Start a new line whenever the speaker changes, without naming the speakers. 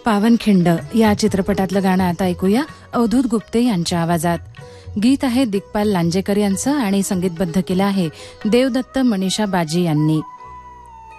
पावनखिंड या चित्रपटातलं गाणं आता ऐकूया अवधूत गुप्ते यांच्या आवाजात. गीत आहे दिग्पाल लांजेकर यांचं आणि संगीतबद्ध केलं आहे देवदत्त मनीषा बाजी यांनी.